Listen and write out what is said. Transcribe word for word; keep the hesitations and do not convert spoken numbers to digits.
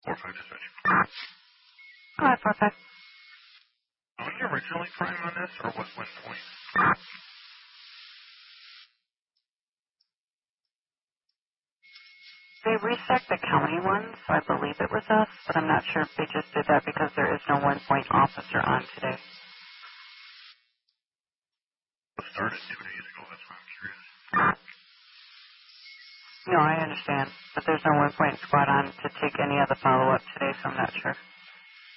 four five dispatch. Hi, four five. Were you originally trying on this, or was West Point? They reset the county one, so I believe it was us, but I'm not sure if they just did that because there is no one point officer on today. It started two days ago, that's why I'm curious. No, I understand, but there's no one point squad on to take any of the follow-up today, so I'm not sure.